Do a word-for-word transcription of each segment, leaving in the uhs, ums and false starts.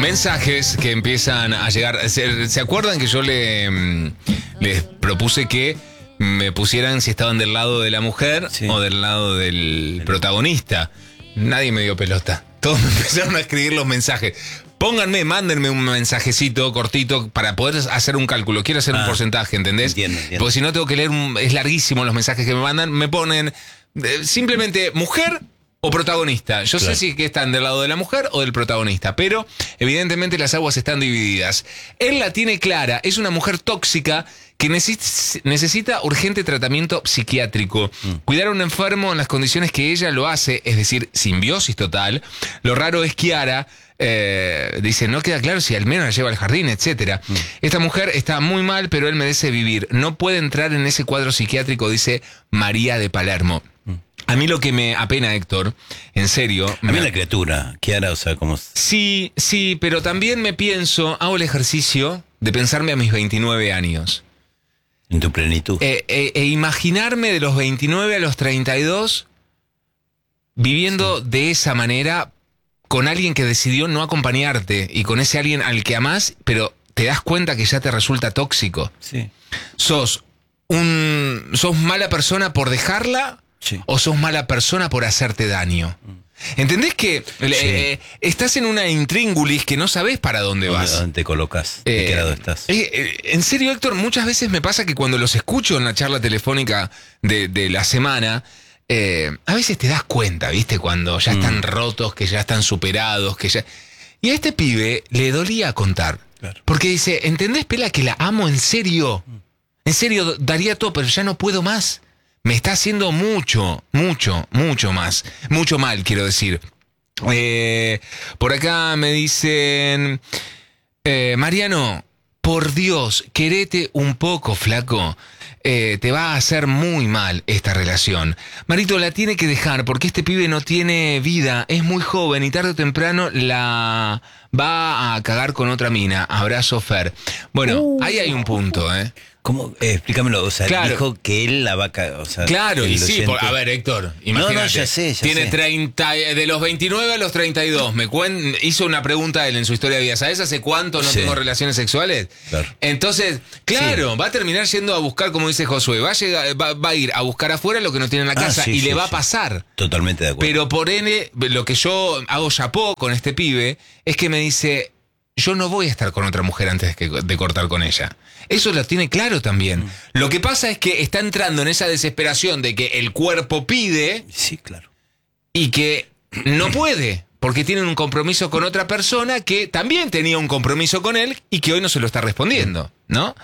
Mensajes que empiezan a llegar. ¿Se, ¿se acuerdan que yo le, les propuse que me pusieran si estaban del lado de la mujer sí. o del lado del protagonista? Nadie me dio pelota. Todos me empezaron a escribir los mensajes. Pónganme, mándenme un mensajecito cortito para poder hacer un cálculo. Quiero hacer ah, un porcentaje, ¿entendés? Entiendo, entiendo. Porque si no tengo que leer, un, es larguísimo los mensajes que me mandan. Me ponen eh, simplemente mujer o protagonista. Yo claro. sé si que están del lado de la mujer o del protagonista, pero evidentemente las aguas están divididas. Él la tiene clara, es una mujer tóxica que neces- necesita urgente tratamiento psiquiátrico. Mm. Cuidar a un enfermo en las condiciones que ella lo hace, es decir, simbiosis total. Lo raro es Kiara, eh, dice, no queda claro si al menos la lleva al jardín, etcétera. Mm. Esta mujer está muy mal, pero él merece vivir. No puede entrar en ese cuadro psiquiátrico, dice María de Palermo. Mm. A mí lo que me apena, Héctor, en serio... A mí me... la criatura, Kiara, o sea, como... Sí, sí, pero también me pienso, hago el ejercicio de pensarme a mis veintinueve años. En tu plenitud. E, e, e imaginarme de los veintinueve a los treinta y dos viviendo sí. de esa manera con alguien que decidió no acompañarte y con ese alguien al que amás, pero te das cuenta que ya te resulta tóxico. Sí. Sos un, sos mala persona por dejarla sí. o sos mala persona por hacerte daño. Mm. ¿Entendés que sí. eh, estás en una intríngulis que no sabés para dónde vas? ¿Dónde te colocas? ¿De eh, qué lado estás? Eh, eh, en serio, Héctor, muchas veces me pasa que cuando los escucho en la charla telefónica de, de la semana, eh, a veces te das cuenta, ¿viste? Cuando ya mm. están rotos, que ya están superados, que ya... Y a este pibe le dolía contar. Claro. Porque dice, ¿entendés, Pela, que la amo en serio? Mm. En serio, daría todo, pero ya no puedo más. Me está haciendo mucho, mucho, mucho más. Mucho mal, quiero decir. Eh, por acá me dicen... Eh, Mariano, por Dios, querete un poco, flaco. Eh, te va a hacer muy mal esta relación. Marito, la tiene que dejar porque este pibe no tiene vida. Es muy joven y tarde o temprano la va a cagar con otra mina. Abrazo, Fer. Bueno, uh. ahí hay un punto, ¿eh? ¿Cómo? Eh, explícamelo, o sea, claro. dijo que él la va a cagar, o sea... Claro, y sí, por, a ver, Héctor, imagínate. No, no, ya sé, ya tiene sé. treinta, de los veintinueve a los treinta y dos, me cuen, hizo una pregunta él en su historia de vida, ¿sabes hace cuánto no sí. tengo relaciones sexuales? Claro. Entonces, claro, sí. va a terminar yendo a buscar, como dice Josué, va a, llegar, va, va a ir a buscar afuera lo que no tiene en la casa ah, sí, y sí, le va sí. a pasar. Totalmente de acuerdo. Pero por N, lo que yo hago chapó con este pibe, es que me dice... Yo no voy a estar con otra mujer antes de, que, de cortar con ella. Eso lo tiene claro también. Mm. Lo que pasa es que está entrando en esa desesperación de que el cuerpo pide... Sí, claro. Y que no puede, porque tiene un compromiso con otra persona que también tenía un compromiso con él y que hoy no se lo está respondiendo, ¿no?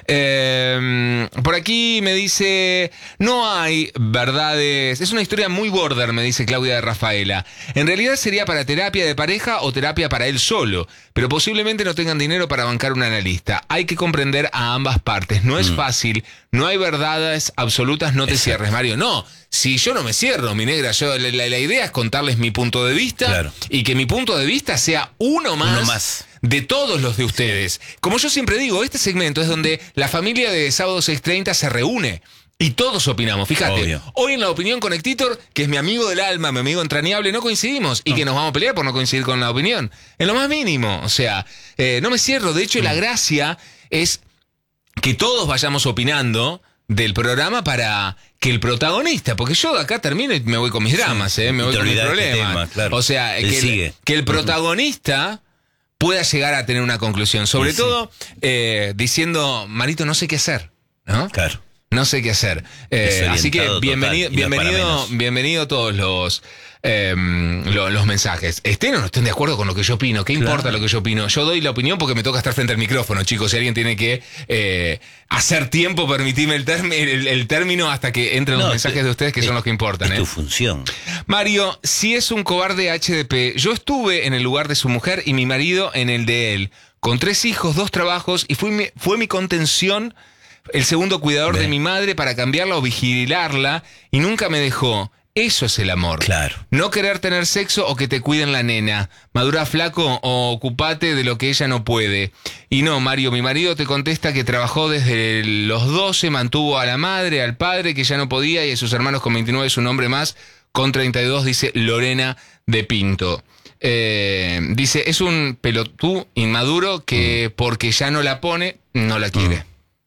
Eh, por aquí me dice... No hay verdades... Es una historia muy border, me dice Claudia de Rafaela. En realidad sería para terapia de pareja o terapia para él solo, pero posiblemente no tengan dinero para bancar un analista. Hay que comprender a ambas partes. No es mm. fácil, no hay verdades absolutas, no te Exacto. cierres, Mario. No, si yo no me cierro, mi negra, yo, la, la idea es contarles mi punto de vista claro. y que mi punto de vista sea uno más... Uno más. De todos los de ustedes. Como yo siempre digo, este segmento es donde la familia de Sábado seis treinta se reúne y todos opinamos. Fíjate, Obvio. Hoy en la opinión con Héctor, que es mi amigo del alma, mi amigo entrañable, no coincidimos y no. que nos vamos a pelear por no coincidir con la opinión. En lo más mínimo, o sea, eh, no me cierro. De hecho, mm. la gracia es que todos vayamos opinando del programa para que el protagonista, porque yo de acá termino y me voy con mis dramas, eh, me voy con mis problemas. Claro. O sea, que el, que el protagonista... pueda llegar a tener una conclusión. Sobre sí, todo, sí. Eh, diciendo, Marito, no sé qué hacer, ¿no? Claro. No sé qué hacer. Eh, así que bienvenido, bienvenido, bienvenido todos los, eh, los, los mensajes. Estén o no estén de acuerdo con lo que yo opino. ¿Qué claro. importa lo que yo opino? Yo doy la opinión porque me toca estar frente al micrófono, chicos. Si alguien tiene que eh, hacer tiempo, permitirme el, term el, el término hasta que entren no, los mensajes de ustedes, que es, son los que importan. Es ¿eh? tu función. Mario, si es un cobarde H D P, yo estuve en el lugar de su mujer y mi marido en el de él, con tres hijos, dos trabajos, y fue mi, fue mi contención, el segundo cuidador Bien. de mi madre para cambiarla o vigilarla, y nunca me dejó. Eso es el amor. Claro. No querer tener sexo o que te cuiden la nena. Madura, flaco, o ocupate de lo que ella no puede. Y no, Mario, mi marido te contesta que trabajó desde los doce, mantuvo a la madre, al padre, que ya no podía, y a sus hermanos con veintinueve, su nombre más, con treinta y dos, dice Lorena de Pinto. Eh, dice, es un pelotú inmaduro que mm. porque ya no la pone, no la quiere.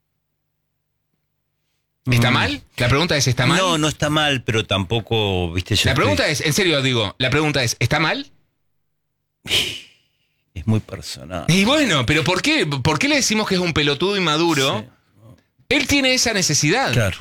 Mm. ¿Está mm. mal? La pregunta es, ¿está mal? No, no está mal, pero tampoco, viste... Yo la pregunta estoy... es, en serio digo, la pregunta es, ¿está mal? Es muy personal. Y bueno, pero ¿por qué? ¿Por qué le decimos que es un pelotudo inmaduro? Sí. Él tiene esa necesidad. Claro.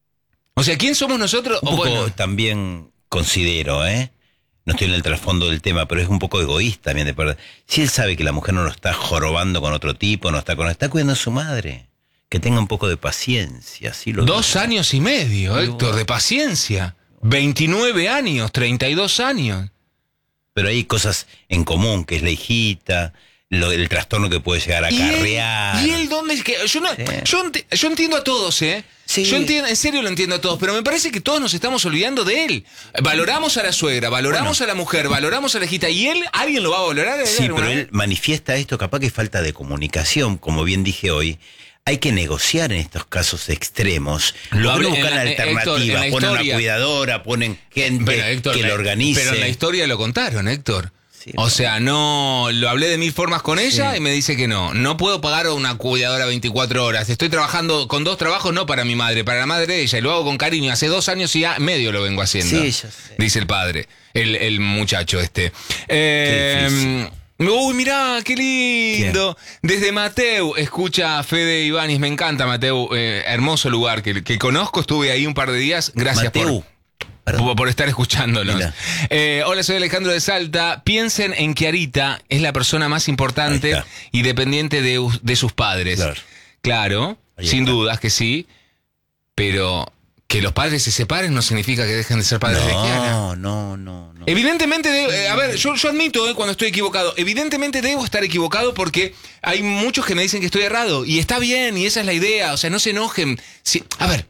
O sea, ¿quién somos nosotros? Un o poco bueno, también considero, ¿eh? No estoy en el trasfondo del tema, pero es un poco egoísta también de parte. Si él sabe que la mujer no lo está jorobando con otro tipo, no está con, está cuidando a su madre, que tenga un poco de paciencia. ¿Sí? Lo Dos digo. años y medio, pero, Héctor, de paciencia. veintinueve años, treinta y dos años. Pero hay cosas en común, que es la hijita, lo, el trastorno que puede llegar a acarrear. ¿Y él dónde es que? Yo, no, sí. yo, ent yo entiendo a todos, ¿eh? Sí. Yo entiendo, en serio lo entiendo a todos, pero me parece que todos nos estamos olvidando de él. Valoramos a la suegra, valoramos bueno. a la mujer, valoramos a la hijita, y él, ¿alguien lo va a valorar? Sí, pero él manifiesta esto, capaz que es falta de comunicación, como bien dije hoy. Hay que negociar en estos casos extremos. Lo buscan la, alternativas, Héctor, ponen historia, una cuidadora, ponen gente pero, Héctor, que lo organice. Pero en la historia lo contaron, Héctor. Sí, o sea, no lo hablé de mil formas con ella sí. y me dice que no. No puedo pagar a una cuidadora veinticuatro horas. Estoy trabajando con dos trabajos, no para mi madre, para la madre de ella. Y lo hago con cariño. Hace dos años y medio lo vengo haciendo. Sí, yo sé. Dice el padre, el, el muchacho este. Eh, Uy, mirá, qué lindo. ¿Quién? Desde Mateu, escucha a Fede Ibáñez. Me encanta Mateu, eh, hermoso lugar que, que conozco. Estuve ahí un par de días. Gracias Mateu. por... Por, por estar escuchándonos. Eh, hola, soy Alejandro de Salta. Piensen en que Arita es la persona más importante y dependiente de, de sus padres. Claro, claro sin dudas que sí, pero que los padres se separen no significa que dejen de ser padres no, de Kiara. No, no, no. Evidentemente, de, eh, a ver, yo, yo admito eh, cuando estoy equivocado. Evidentemente debo estar equivocado porque hay muchos que me dicen que estoy errado. Y está bien, y esa es la idea. O sea, no se enojen. Si, a ver...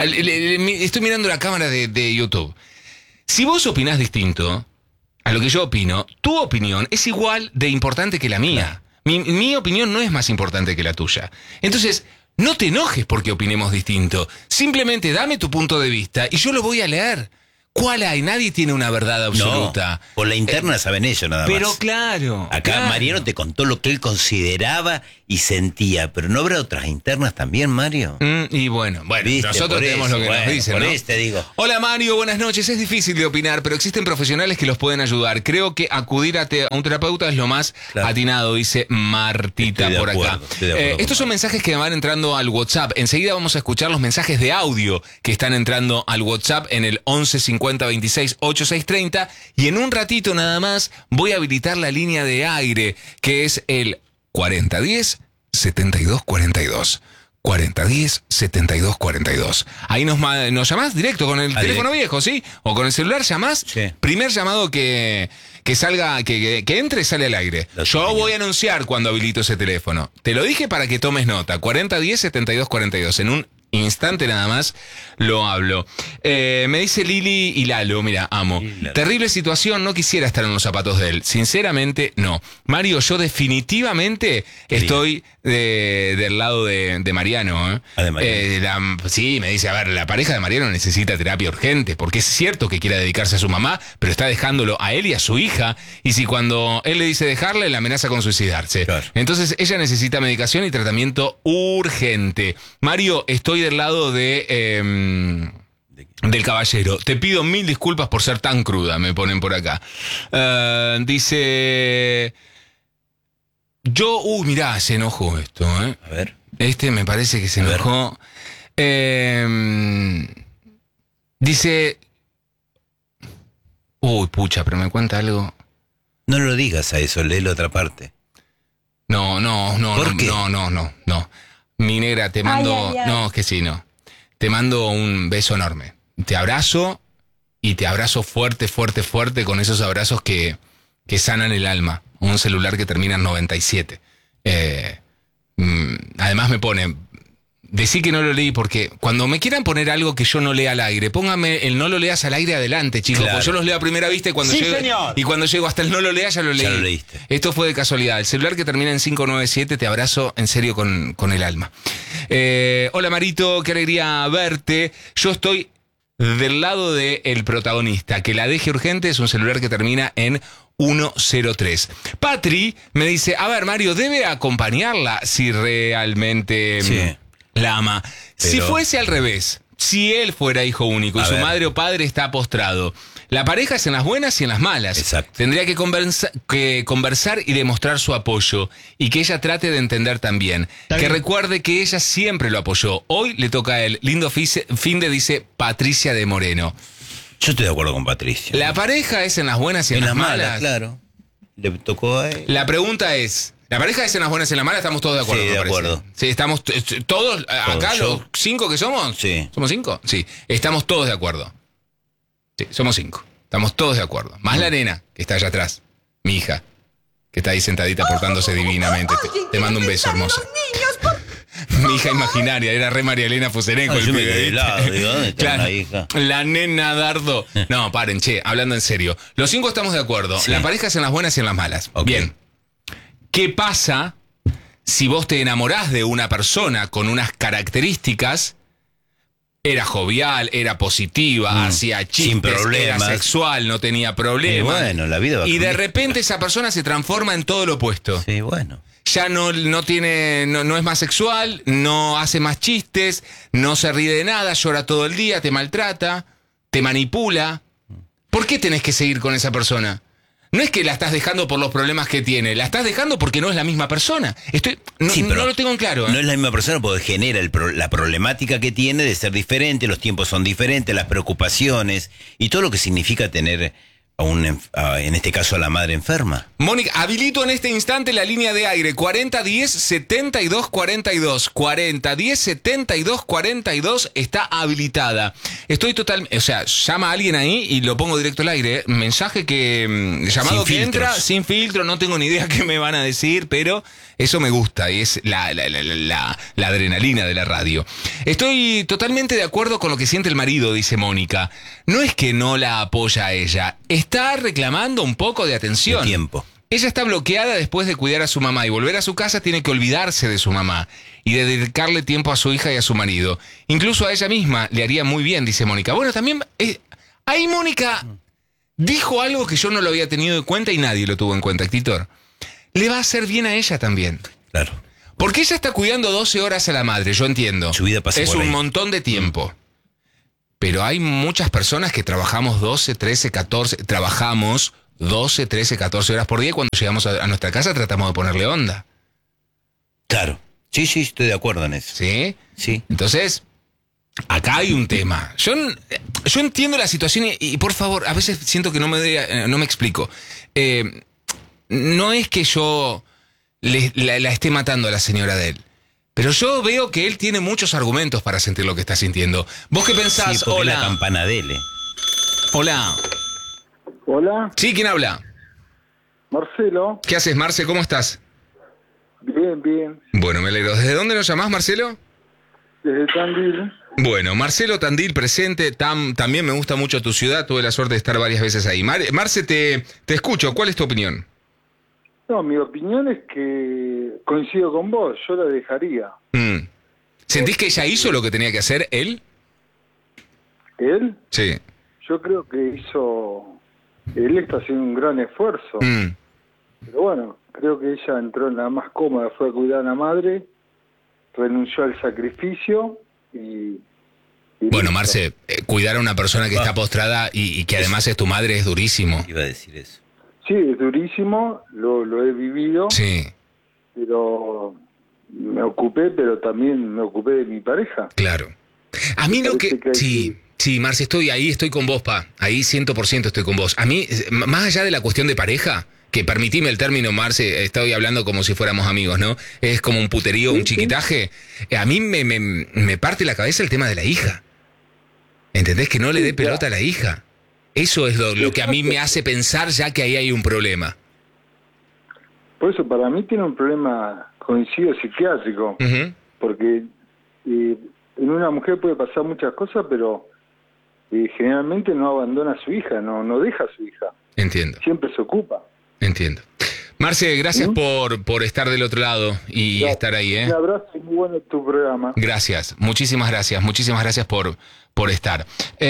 Estoy mirando la cámara de, de YouTube. Si vos opinás distinto a lo que yo opino, tu opinión es igual de importante que la mía. Mi, mi opinión no es más importante que la tuya. Entonces, no te enojes porque opinemos distinto. Simplemente dame tu punto de vista y yo lo voy a leer. ¿Cuál hay? Nadie tiene una verdad absoluta. No, por la interna eh, saben ellos nada más. Pero claro. Acá claro. Mariano te contó lo que él consideraba y sentía, pero ¿no habrá otras internas también, Mario? Mm, y bueno, bueno, ¿viste? Nosotros tenemos eso, lo que bueno, nos dicen, por ¿no? Eso te digo. Hola Mario, buenas noches. Es difícil de opinar, pero existen profesionales que los pueden ayudar. Creo que acudir a, te a un terapeuta es lo más claro. atinado, dice Martita por acuerdo, acá. Eh, estos son mensajes que van entrando al WhatsApp. Enseguida vamos a escuchar los mensajes de audio que están entrando al WhatsApp en el once cincuenta veintiséis ochenta y seis treinta, y en un ratito nada más voy a habilitar la línea de aire que es el cuarenta diez setenta y dos cuarenta y dos. cuarenta diez setenta y dos cuarenta y dos. Ahí nos, nos llamás directo con el Ahí teléfono viejo, ¿sí? O con el celular llamás. Sí. Primer llamado que, que salga, que, que, que entre, sale al aire. Lo Yo tengo. voy a anunciar cuando habilito ese teléfono. Te lo dije para que tomes nota. cuarenta diez setenta y dos cuarenta y dos. En un instante nada más lo hablo. Eh, me dice Lili y Lalo, mira, amo. Lila. Terrible situación, no quisiera estar en los zapatos de él. Sinceramente, no. Mario, yo definitivamente Qué estoy de, del lado de, de Mariano. ¿eh? Ah, de Mariano. Eh, la, sí, me dice, a ver, la pareja de Mariano necesita terapia urgente, porque es cierto que quiere dedicarse a su mamá, pero está dejándolo a él y a su hija, y si cuando él le dice dejarle, la amenaza con suicidarse. Claro. Entonces, ella necesita medicación y tratamiento urgente. Mario, estoy del lado de eh, del caballero. Te pido mil disculpas por ser tan cruda, me ponen por acá. Uh, dice... Yo... Uy, uh, mirá, se enojó esto, ¿eh? A ver. Este me parece que se enojó. Eh, dice... Uy, pucha, pero me cuenta algo. No lo digas a eso, léelo otra parte. No, no, no, ¿Por no, qué? no, no, no, no. Mi negra, te mando... Ay, ay, ay. No, es que sí, no. Te mando un beso enorme. Te abrazo y te abrazo fuerte, fuerte, fuerte con esos abrazos que, que sanan el alma. Un celular que termina en noventa y siete. Eh, mm, además me pone... Decí que no lo leí porque cuando me quieran poner algo que yo no lea al aire, póngame el no lo leas al aire adelante, chicos. Claro. Porque yo los leo a primera vista y cuando, sí, llego, y cuando llego hasta el no lo leas ya lo leí. Ya lo leíste. Esto fue de casualidad. El celular que termina en cinco nueve siete, te abrazo en serio con, con el alma. Eh, hola Marito, qué alegría verte. Yo estoy del lado del protagonista. Que la deje urgente, es un celular que termina en uno cero tres. Patri me dice, a ver, Mario, debe acompañarla si realmente Sí. la ama. Pero... Si fuese al revés, si él fuera hijo único y A su ver. madre o padre está postrado, la pareja es en las buenas y en las malas. Exacto. Tendría que, conversa, que conversar y demostrar su apoyo y que ella trate de entender también. Está que bien. recuerde que ella siempre lo apoyó. Hoy le toca a él. Lindo fice- fin de, dice Patricia de Moreno. Yo estoy de acuerdo con Patricia. La pareja es en las buenas y en, en las las malas. malas, claro. Le tocó a él. La pregunta es, ¿la pareja es en las buenas y en las malas? Estamos todos de acuerdo. Sí, me de parece. acuerdo. Sí, estamos t- t- todos, acá Yo- los cinco que somos. Sí. ¿Somos cinco? Sí, estamos todos de acuerdo. Sí, somos cinco. Estamos todos de acuerdo. Más la nena, que está allá atrás. Mi hija, que está ahí sentadita portándose divinamente. Te, te mando un beso, hermosa. Mi hija imaginaria, era re María Elena Fusereco. Ah, el yo me pibe, quedé ¿viste? helado, digo, ¿dónde está Claro, una hija? la nena Dardo. No, paren, che, hablando en serio. Los cinco estamos de acuerdo. Sí. La pareja es en las buenas y en las malas. Ok. Bien. ¿Qué pasa si vos te enamorás de una persona con unas características? Era jovial, era positiva, Mm, hacía chistes, sin problemas. era sexual, no tenía Y problemas. bueno, la vida va Y de cambiando. repente esa persona se transforma en todo lo opuesto. Sí, bueno. Ya no, no tiene, no, no es más sexual, no hace más chistes, no se ríe de nada, llora todo el día, te maltrata, te manipula. ¿Por qué tenés que seguir con esa persona? No es que la estás dejando por los problemas que tiene, la estás dejando porque no es la misma persona. Estoy, no, Sí, pero no lo tengo en claro. ¿eh? No es la misma persona porque genera el pro- la problemática que tiene de ser diferente, los tiempos son diferentes, las preocupaciones y todo lo que significa tener a un, enf- a- en este caso a la madre enferma. Mónica, habilito en este instante la línea de aire cuarenta diez setenta y dos cuarenta y dos. cuarenta diez setenta y dos cuarenta y dos está habilitada. Estoy total, o sea, llama a alguien ahí y lo pongo directo al aire. ¿eh? Mensaje que mm, llamado Sin que entra filtros. sin filtro, no tengo ni idea qué me van a decir, pero eso me gusta y es la, la, la, la, la- la adrenalina de la radio. Estoy totalmente de acuerdo con lo que siente el marido, dice Mónica. No es que no la apoya a ella, está reclamando un poco de atención. De tiempo. Ella está bloqueada después de cuidar a su mamá y volver a su casa tiene que olvidarse de su mamá y de dedicarle tiempo a su hija y a su marido. Incluso a ella misma le haría muy bien, dice Mónica. Bueno, también... eh, ahí Mónica dijo algo que yo no lo había tenido en cuenta y nadie lo tuvo en cuenta, Titor. Le va a hacer bien a ella también. Claro. Porque ella está cuidando doce horas a la madre, yo entiendo. Su vida pasa Es por un ahí. montón de tiempo. Pero hay muchas personas que trabajamos doce, trece, catorce, trabajamos doce, trece, catorce horas por día y cuando llegamos a, a nuestra casa tratamos de ponerle onda. Claro. Sí, sí, estoy de acuerdo en eso. ¿Sí? Sí. Entonces, acá hay un tema. Yo, n- yo entiendo la situación y, y, por favor, a veces siento que no me, de- no me explico. Eh, no es que yo le- la, la esté matando a la señora de él. Pero yo veo que él tiene muchos argumentos para sentir lo que está sintiendo. ¿Vos qué pensás? Sí, porque es la Hola. campana de él. eh. Hola. Hola, Sí, ¿quién habla? Marcelo. ¿Qué haces, Marce? ¿Cómo estás? Bien, bien. Bueno, me alegro. ¿Desde dónde nos llamás, Marcelo? Desde Tandil. Bueno, Marcelo Tandil presente. Tam, también me gusta mucho tu ciudad. Tuve la suerte de estar varias veces ahí. Mar- Marce, te, te escucho. ¿Cuál es tu opinión? No, mi opinión es que coincido con vos, yo la dejaría. Mm. ¿Sentís que ella hizo lo que tenía que hacer él? Él, Sí. yo creo que hizo, él está haciendo un gran esfuerzo. Mm. Pero bueno, creo que ella entró en la más cómoda, fue a cuidar a la madre, renunció al sacrificio y... y Bueno, listo. Marce, eh, cuidar a una persona que está postrada y, y que además es tu madre es durísimo. Iba a decir eso. Sí, es durísimo, lo, lo he vivido, Sí, pero me ocupé, pero también me ocupé de mi pareja. claro. A mí lo que... Parece que hay Sí, sí, Marce, estoy ahí, estoy con vos, pa. Ahí cien por ciento estoy con vos. A mí, eh, m- más allá de la cuestión de pareja, que permitime el término, Marce, estoy hablando como si fuéramos amigos, ¿no? Es como un puterío, un chiquitaje. Eh, A mí me, me, me parte la cabeza el tema de la hija. ¿Entendés? Que no le dé Sí, pelota claro. a la hija. Eso es lo, lo que a mí me hace pensar ya que ahí hay un problema. Por eso, para mí tiene un problema, coincido, psiquiátrico, Ujú. porque eh, en una mujer puede pasar muchas cosas, pero eh, generalmente no abandona a su hija, no, no deja a su hija, Entiendo, siempre se ocupa. entiendo. Marce, gracias ¿Mm? por, por estar del otro lado y Ya, estar ahí, ¿eh? Un abrazo y muy bueno tu programa. Gracias, muchísimas gracias, muchísimas gracias por, por estar.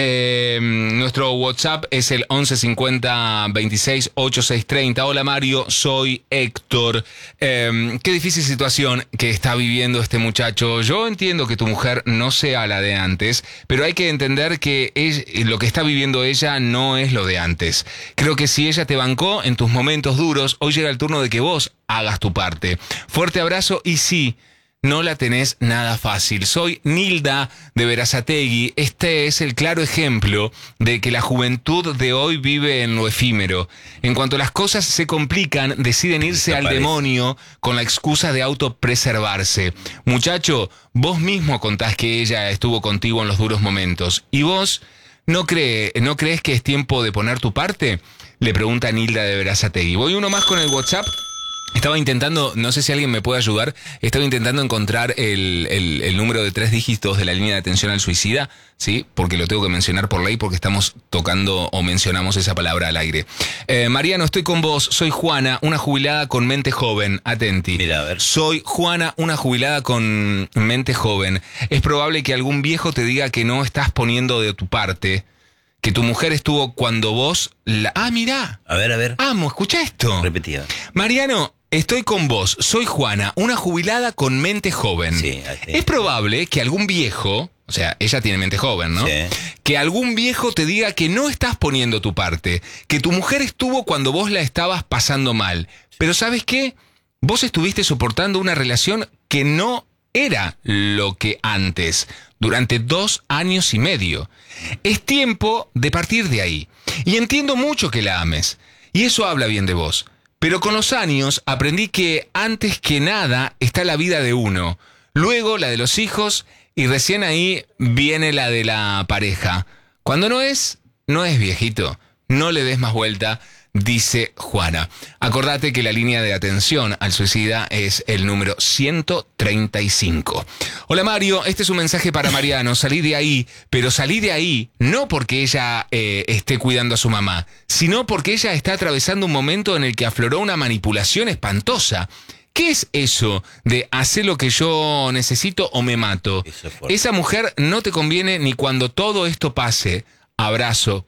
Eh, nuestro WhatsApp es el once cincuenta veintiséis ochenta y seis treinta. Hola Mario, soy Héctor. Eh, qué difícil situación que está viviendo este muchacho. Yo entiendo que tu mujer no sea la de antes, pero hay que entender que es, lo que está viviendo ella no es lo de antes. Creo que si ella te bancó en tus momentos duros, hoy llega el turno de que vos hagas tu parte. Fuerte abrazo y sí, no la tenés nada fácil. Soy Nilda de Berazategui. Este es el claro ejemplo de que la juventud de hoy vive en lo efímero. En cuanto las cosas se complican, deciden irse al demonio con la excusa de autopreservarse. Muchacho, vos mismo contás que ella estuvo contigo en los duros momentos. ¿Y vos no, cree, no crees que es tiempo de poner tu parte? Le pregunta Nilda de Berazategui. Voy uno más con el WhatsApp. Estaba intentando, no sé si alguien me puede ayudar, estaba intentando encontrar el, el, el número de tres dígitos de la línea de atención al suicida, ¿sí? Porque lo tengo que mencionar por ley porque estamos tocando o mencionamos esa palabra al aire. Eh, Mariano, estoy con vos, soy Juana, una jubilada con mente joven, atenti. Mira, a ver. Soy Juana, una jubilada con mente joven. Es probable que algún viejo te diga que no estás poniendo de tu parte, que tu mujer estuvo cuando vos la... Ah, mirá. A ver, a ver. Amo, escucha esto. Repetida. Mariano, estoy con vos, soy Juana, una jubilada con mente joven. Sí, sí. Es probable que algún viejo, o sea, ella tiene mente joven, ¿no? Sí. Que algún viejo te diga que no estás poniendo tu parte, que tu mujer estuvo cuando vos la estabas pasando mal. Pero ¿sabes qué? Vos estuviste soportando una relación que no era lo que antes, durante dos años y medio. Es tiempo de partir de ahí. Y entiendo mucho que la ames, y eso habla bien de vos. Pero con los años aprendí que antes que nada está la vida de uno, luego la de los hijos y recién ahí viene la de la pareja. Cuando no es, no es, viejito. No le des más vuelta, dice Juana. Acordate que la línea de atención al suicida es el número ciento treinta y cinco. Hola Mario, este es un mensaje para Mariano. Salí de ahí, pero salí de ahí no porque ella eh, esté cuidando a su mamá, sino porque ella está atravesando un momento en el que afloró una manipulación espantosa. ¿Qué es eso de hacer lo que yo necesito o me mato? Esa mujer no te conviene ni cuando todo esto pase. Abrazo.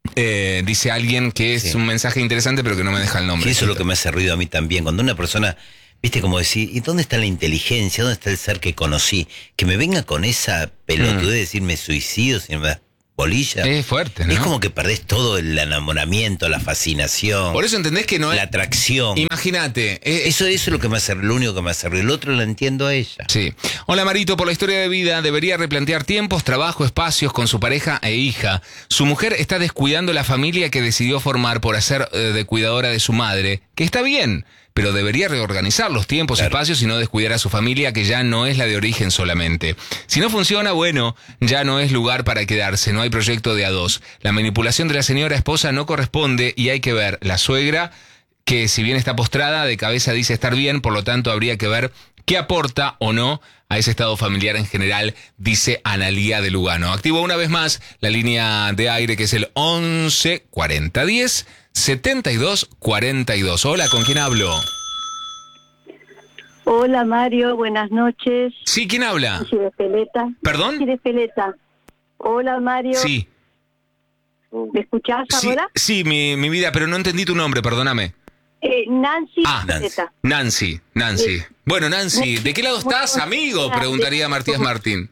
Eh, dice alguien que es sí. un mensaje interesante pero que no me deja el nombre. Sí, eso es lo que me hace ruido a mí también. Cuando una persona, viste, como decir, ¿y dónde está la inteligencia? ¿Dónde está el ser que conocí? Que me venga con esa pelotudez mm. de decir me suicidio si no me das bolilla. Es fuerte, ¿no? Es como que perdés todo el enamoramiento, la fascinación. Por eso entendés que no es... La atracción. Imagínate. Eh, eso, eso es lo que me hace, lo único que me hace ruido. El otro lo entiendo a ella. Sí. Hola Marito, por la historia de vida debería replantear tiempos, trabajo, espacios con su pareja e hija. Su mujer está descuidando la familia que decidió formar por hacer eh, de cuidadora de su madre, que está bien, pero debería reorganizar los tiempos, claro. espacios y no descuidar a su familia, que ya no es la de origen solamente. Si no funciona, bueno, ya no es lugar para quedarse, no hay proyecto de a dos. La manipulación de la señora esposa no corresponde y hay que ver. La suegra, que si bien está postrada, de cabeza dice estar bien, por lo tanto habría que ver qué aporta o no a ese estado familiar en general, dice Analía de Lugano. Activo una vez más la línea de aire que es el once cuarenta diez setenta y dos cuarenta y dos. Hola, ¿con quién hablo? Hola Mario, buenas noches. Sí, ¿quién habla? Nancy de Peleta. ¿Perdón? Nancy de Peleta. Hola Mario. Sí. ¿Me escuchás sí, ahora? Sí, mi, mi vida, pero no entendí tu nombre, perdóname. Eh, Nancy ah, de Peleta. Nancy, Nancy. Eh, bueno, Nancy, ¿de qué lado estás, amigo? Preguntaría Martínez Martín.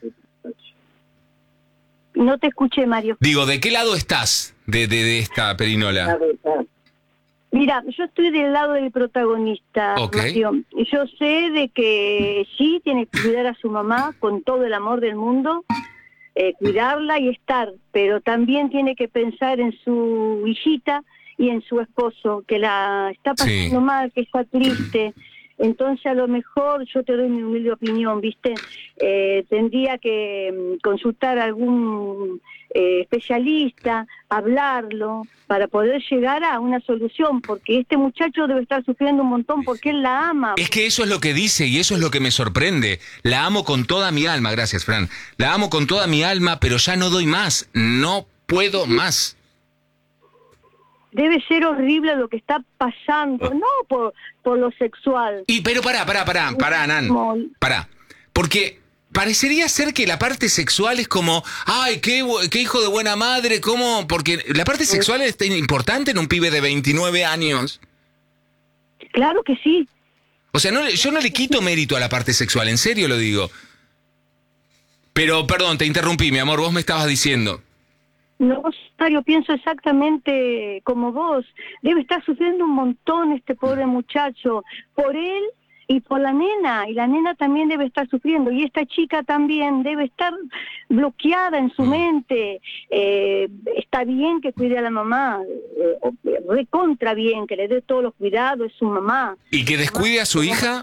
No te escuché, Mario. Digo, ¿de qué lado estás de, de, de esta perinola? Mira, yo estoy del lado del protagonista, okay. Mario. Yo sé de que sí tiene que cuidar a su mamá con todo el amor del mundo, eh, cuidarla y estar, pero también tiene que pensar en su hijita y en su esposo, que la está pasando sí. mal, que está triste. Entonces, a lo mejor, yo te doy mi humilde opinión, ¿viste? Eh, tendría que um, consultar a algún eh, especialista, hablarlo, para poder llegar a una solución, porque este muchacho debe estar sufriendo un montón porque él la ama. Es que eso es lo que dice y eso es lo que me sorprende. La amo con toda mi alma, gracias, Fran. La amo con toda mi alma, pero ya no doy más, no puedo más. Debe ser horrible lo que está pasando, no por, por lo sexual. Y pero pará, pará, pará, pará, Nan, pará. Porque parecería ser que la parte sexual es como, ay, qué, qué hijo de buena madre, ¿cómo? Porque la parte sexual es importante en un pibe de veintinueve años. Claro que sí. O sea, no, yo no le quito mérito a la parte sexual, en serio lo digo. Pero, perdón, te interrumpí, mi amor, vos me estabas diciendo. No, yo pienso exactamente como vos. Debe estar sufriendo un montón este pobre muchacho, por él y por la nena, y la nena también debe estar sufriendo, y esta chica también debe estar bloqueada en su mente. Eh, está bien que cuide a la mamá, eh, recontra bien, que le dé todos los cuidados, es su mamá. ¿Y que descuide a su hija?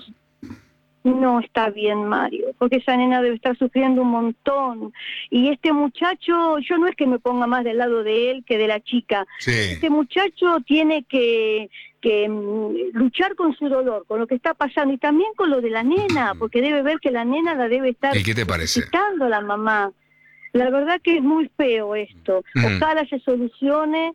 No está bien, Mario, porque esa nena debe estar sufriendo un montón. Y este muchacho, yo no es que me ponga más del lado de él que de la chica. Sí. Este muchacho tiene que, que mm, luchar con su dolor, con lo que está pasando, y también con lo de la nena, porque debe ver que la nena la debe estar ¿Y qué te parece? necesitando la mamá. La verdad que es muy feo esto. Mm. Ojalá se solucione,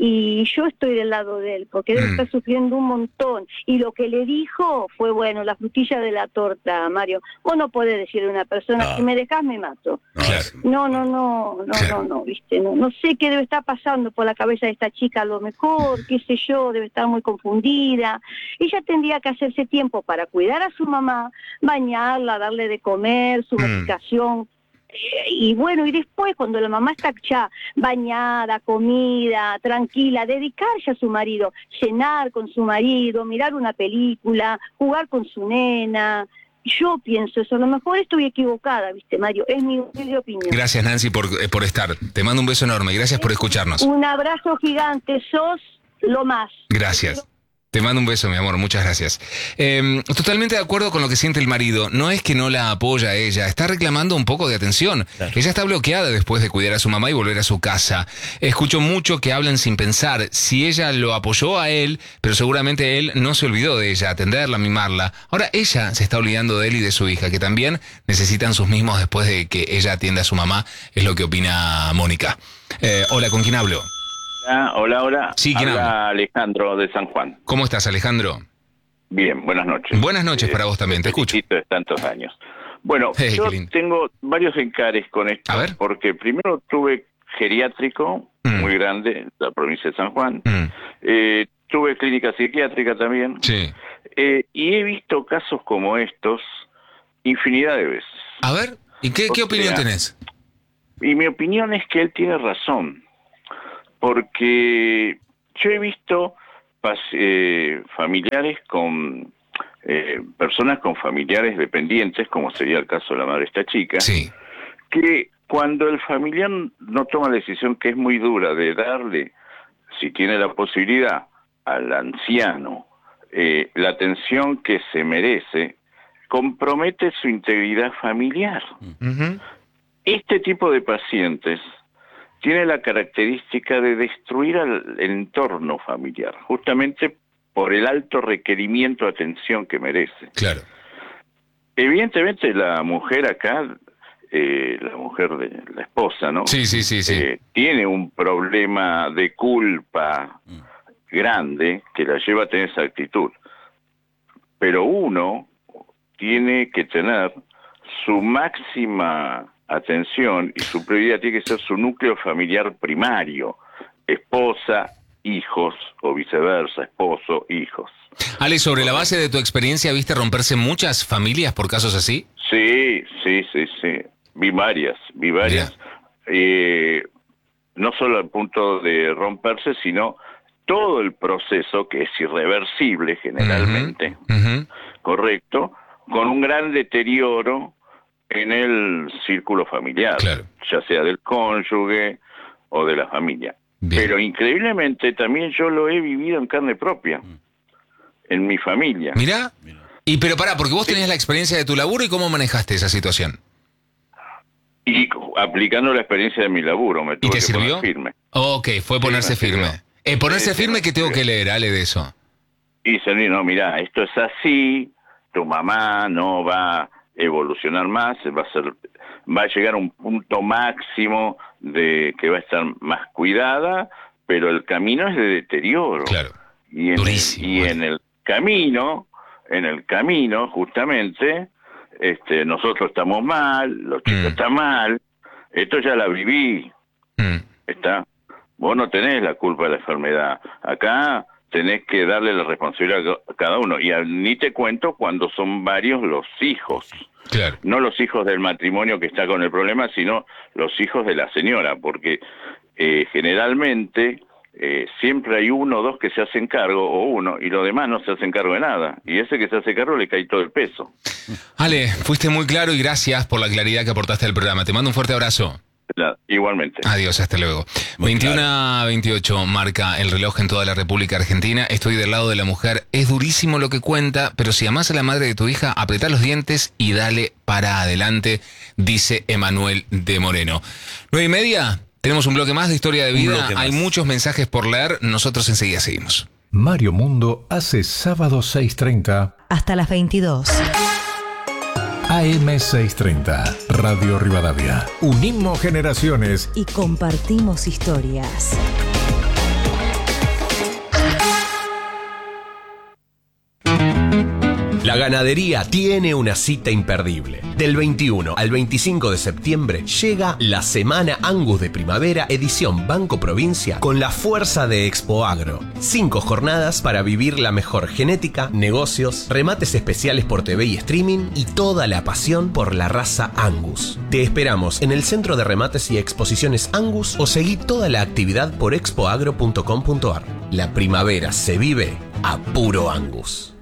y yo estoy del lado de él, porque debe Mm. estar sufriendo un montón. Y lo que le dijo fue, bueno, la frutilla de la torta, Mario. Vos no podés decirle a una persona, No. si me dejás me mato. Claro. No, no, no, no, Claro. no, no, viste, no, no sé qué debe estar pasando por la cabeza de esta chica, a lo mejor, qué sé yo, debe estar muy confundida. Ella tendría que hacerse tiempo para cuidar a su mamá, bañarla, darle de comer, su Mm. medicación. Eh, Y bueno, y después cuando la mamá está ya bañada, comida, tranquila, dedicarse a su marido, cenar con su marido, mirar una película, jugar con su nena. Yo pienso eso, a lo mejor estoy equivocada, viste, Mario, es mi humilde opinión. Gracias, Nancy, por, eh, por estar. Te mando un beso enorme. Gracias por escucharnos. Un abrazo gigante, sos lo más. Gracias. Te mando un beso, mi amor, muchas gracias. Eh, totalmente de acuerdo con lo que siente el marido. No es que no la apoya a ella, está reclamando un poco de atención. Claro. Ella está bloqueada después de cuidar a su mamá y volver a su casa. Escucho mucho que hablan sin pensar. Si ella lo apoyó a él, pero seguramente él no se olvidó de ella, atenderla, mimarla. Ahora ella se está olvidando de él y de su hija, que también necesitan sus mimos después de que ella atienda a su mamá, es lo que opina Mónica. Eh, hola, ¿con quién hablo? Hola, hola, hola. Sí, ¿quién habla? Alejandro de San Juan. ¿Cómo estás, Alejandro? Bien, buenas noches. Buenas noches para vos también, te escucho. felicito de tantos años. Bueno, Hey, yo qué lindo. tengo varios encares con esto. A ver. Porque primero tuve geriátrico, Mm. muy grande, en la provincia de San Juan. Mm, Eh, tuve clínica psiquiátrica también. sí. Eh, y he visto casos como estos infinidad de veces. A ver, ¿y qué, O qué opinión sea, tenés? Y mi opinión es que él tiene razón, porque yo he visto pas- eh, familiares con eh, personas con familiares dependientes, como sería el caso de la madre de esta chica, Sí. que cuando el familiar no toma la decisión, que es muy dura, de darle, si tiene la posibilidad, al anciano eh, la atención que se merece, compromete su integridad familiar. Ujú. Este tipo de pacientes tiene la característica de destruir al el entorno familiar, justamente por el alto requerimiento de atención que merece. Claro. Evidentemente la mujer acá, eh, la mujer de la esposa, ¿no? Sí, sí, sí, sí. Eh, tiene un problema de culpa grande que la lleva a tener esa actitud. Pero uno tiene que tener su máxima atención y su prioridad tiene que ser su núcleo familiar primario, esposa, hijos, o viceversa, esposo, hijos. Ale, sobre la base de tu experiencia, ¿viste romperse muchas familias por casos así? Sí, sí, sí, sí. Vi varias, vi varias. Eh, no solo al punto de romperse, sino todo el proceso, que es irreversible generalmente, Ujú. correcto, con un gran deterioro en el círculo familiar, Claro. ya sea del cónyuge o de la familia. Bien. Pero increíblemente también yo lo he vivido en carne propia, en mi familia. Mirá. Y pero pará, porque vos tenías la experiencia de tu laburo y cómo manejaste esa situación. Y aplicando la experiencia de mi laburo, me ¿Y tuve te que sirvió? poner firme. Ok, fue ponerse me sirvió. firme. Eh, ponerse Sí, sí, firme, me ¿qué tengo sirvió. que leer, Ale, de eso? Y dicen, no, mira, esto es así, tu mamá no va a evolucionar más, va a ser, va a llegar a un punto máximo de que va a estar más cuidada, pero el camino es de deterioro. Claro. Y en, Durísimo, el, y Ale. en el camino, en el camino, justamente, este, nosotros estamos mal, los chicos Mm. están mal, esto ya la viví, Mm. está. Vos no tenés la culpa de la enfermedad, acá tenés que darle la responsabilidad a cada uno, y a- ni te cuento cuando son varios los hijos. Claro. No los hijos del matrimonio que está con el problema, sino los hijos de la señora, porque eh, generalmente eh, siempre hay uno o dos que se hacen cargo, o uno, y los demás no se hacen cargo de nada, y ese que se hace cargo le cae todo el peso. Ale, fuiste muy claro y gracias por la claridad que aportaste al programa. Te mando un fuerte abrazo. La- igualmente. Adiós, hasta luego. Muy veintiuno a veintiocho marca el reloj en toda la República Argentina. Estoy del lado de la mujer. Es durísimo lo que cuenta, pero si amás a la madre de tu hija, apretá los dientes y dale para adelante, dice Emanuel de Moreno. Nueve y media, tenemos un bloque más de historia de Un vida. bloque más. Hay muchos mensajes por leer. Nosotros enseguida seguimos. Mario Mundo hace sábado seis treinta, Hasta las veintidós. A M seiscientos treinta, Radio Rivadavia. Unimos generaciones. Y compartimos historias. La ganadería tiene una cita imperdible. Del veintiuno al veinticinco de septiembre llega la Semana Angus de Primavera edición Banco Provincia con la fuerza de Expo Agro. Cinco jornadas para vivir la mejor genética, negocios, remates especiales por T V y streaming y toda la pasión por la raza Angus. Te esperamos en el Centro de Remates y Exposiciones Angus o seguí toda la actividad por expoagro punto com punto ar. La primavera se vive a puro Angus.